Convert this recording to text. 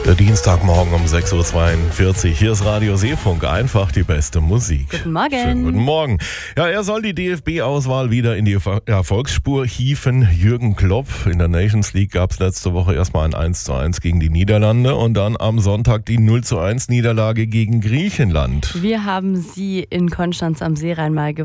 Der Dienstagmorgen um 6.42 Uhr. Hier ist Radio Seefunk. Einfach die beste Musik. Guten Morgen. Schönen guten Morgen. Ja, er soll die DFB-Auswahl wieder in die Erfolgsspur hieven. Jürgen Klopp. In der Nations League gab es letzte Woche erstmal ein 1:1 gegen die Niederlande und dann am Sonntag die 0:1 Niederlage gegen Griechenland. Wir haben sie in Konstanz am See Rhein mal gewonnen.